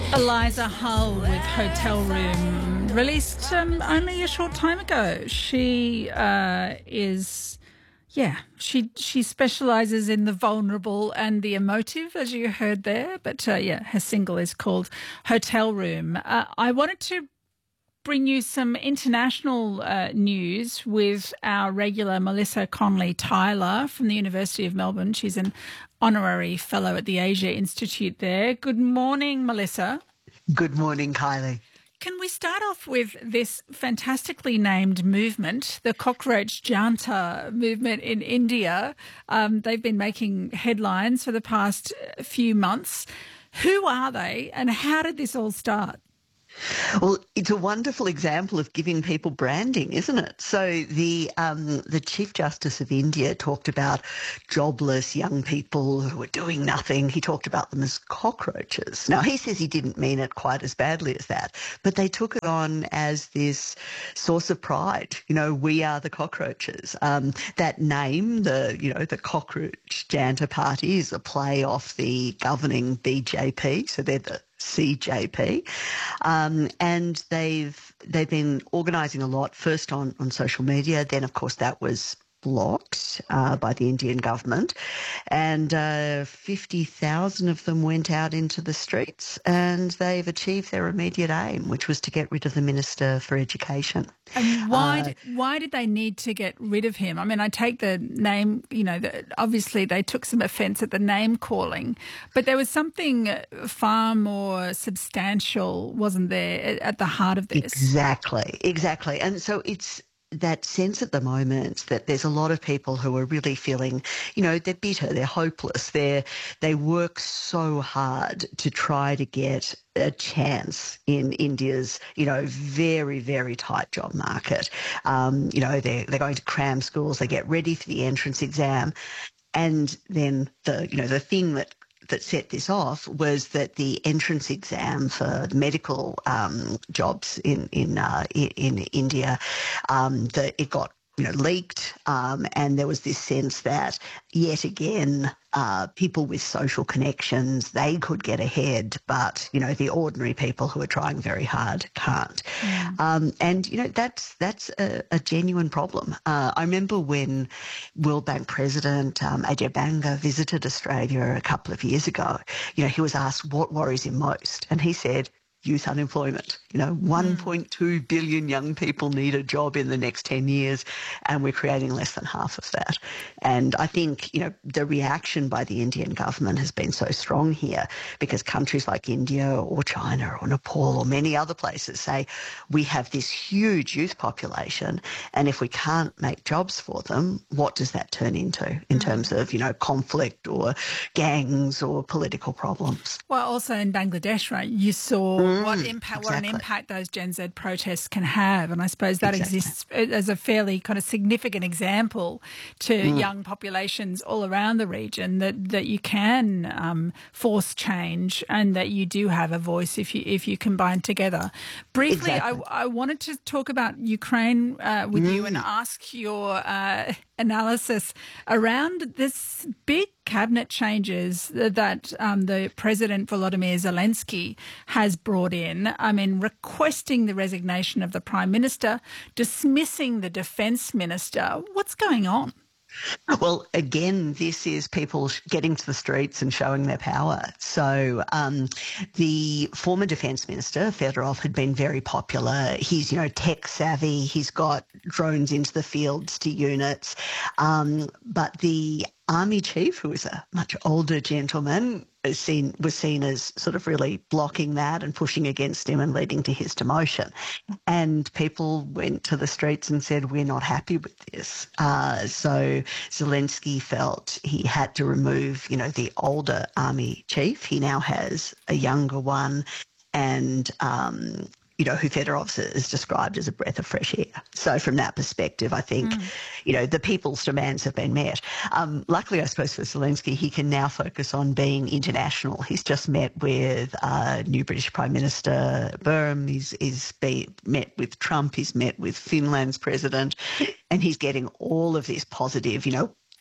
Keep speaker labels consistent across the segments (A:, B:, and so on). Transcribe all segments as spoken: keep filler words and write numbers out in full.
A: Eliza Hull with Hotel Room, released um, only a short time ago. She uh, is, yeah, she she specialises in the vulnerable and the emotive, as you heard there. But uh, yeah, her single is called Hotel Room. Uh, I wanted to bring you some international uh, news with our regular Melissa Conley-Tyler from the University of Melbourne. She's an honorary fellow at the Asia Institute there. Good morning, Melissa.
B: Good morning, Kylie.
A: Can we start off with this fantastically named movement, the Cockroach Janta movement in India? Um, they've been making headlines for the past few months. Who are they and how did this all start?
B: Well, it's a wonderful example of giving people branding, isn't it? So the um, the Chief Justice of India talked about jobless young people who were doing nothing. He talked about them as cockroaches. Now, he says he didn't mean it quite as badly as that, but they took it on as this source of pride. You know, we are the cockroaches. Um, that name, the, you know, the Cockroach Janta Party, is a play off the governing B J P. So they're the C J P, um, and they've they've been organising a lot. First on on social media, then of course that was blocked uh, by the Indian government, and uh, fifty thousand of them went out into the streets, and they've achieved their immediate aim, which was to get rid of the Minister for Education.
A: And why
B: Uh,
A: did, why did they need to get rid of him? I mean, I take the name, you know, the, obviously they took some offence at the name calling, but there was something far more substantial, wasn't there, at the heart of this?
B: Exactly, exactly. And so it's that sense at the moment that there's a lot of people who are really feeling, you know, they're bitter, they're hopeless, they're, they work so hard to try to get a chance in India's, you know, very, very tight job market. Um, you know, they're, they're going to cram schools, they get ready for the entrance exam. And then the, you know, the thing that that set this off was that the entrance exam for medical um, jobs in in uh, in India, um, that it got you know leaked, um, and there was this sense that yet again uh, people with social connections, they could get ahead, but you know the ordinary people who are trying very hard can't. Mm. Um, and you know that's that's a, a genuine problem. Uh, I remember when World Bank President um, Ajay Banga visited Australia a couple of years ago. You know he was asked what worries him most, and he said, youth unemployment. You know, one point two billion young people need a job in the next ten years, and we're creating less than half of that. And I think, you know, the reaction by the Indian government has been so strong here because countries like India or China or Nepal or many other places say we have this huge youth population, and if we can't make jobs for them, what does that turn into in mm. terms of, you know, conflict or gangs or political problems?
A: Well, also in Bangladesh, right, you saw
B: Mm.
A: what impact,
B: exactly.
A: what an impact those Gen Z protests can have, and I suppose that
B: exactly.
A: exists as a fairly kind of significant example to
B: mm.
A: young populations all around the region that that you can um, force change and that you do have a voice if you if you combine together. Briefly,
B: exactly.
A: I, I wanted to talk about Ukraine uh, with
B: mm.
A: you and ask your uh, analysis around this big cabinet changes that um, the President Volodymyr Zelensky has brought in. I mean, requesting the resignation of the Prime Minister, dismissing the Defence Minister. What's going on?
B: Well, again, this is people getting to the streets and showing their power. So um, the former Defence Minister, Fedorov, had been very popular. He's, you know, tech savvy. He's got drones into the fields to units. Um, but the Army chief, who is a much older gentleman, is seen, was seen as sort of really blocking that and pushing against him and leading to his demotion. And people went to the streets and said, we're not happy with this. Uh, so Zelensky felt he had to remove, you know, the older army chief. He now has a younger one, and um, you know, who Fedorov is described as a breath of fresh air. So from that perspective, I think, mm. you know, the people's demands have been met. Um, luckily, I suppose, for Zelensky, he can now focus on being international. He's just met with uh, new British Prime Minister Burham. He's, he's been, met with Trump. He's met with Finland's president. And he's getting all of this positive, you know,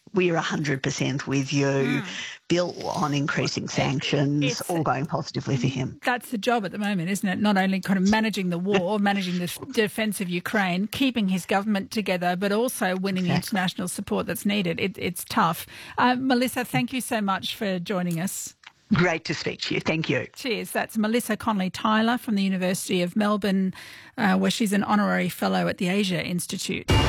B: we're one hundred percent with you. Mm. Bill on increasing sanctions, it's, all going positively for him.
A: That's the job at the moment, isn't it? Not only kind of managing the war, managing the defence of Ukraine, keeping his government together, but also winning exactly. the international support that's needed. It, it's tough. Uh, Melissa, thank you so much for joining us.
B: Great to speak to you. Thank you.
A: Cheers. That's Melissa Conley-Tyler from the University of Melbourne, uh, where she's an honorary fellow at the Asia Institute.